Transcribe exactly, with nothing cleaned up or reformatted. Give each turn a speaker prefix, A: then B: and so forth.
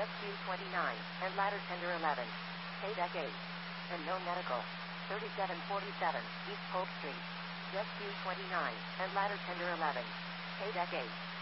A: Just Q twenty-nine, and ladder tender eleven. Pay deck eight. And no medical. thirty-seven forty-seven, East Polk Street. Just Q twenty-nine, and ladder tender eleven. Pay deck eight.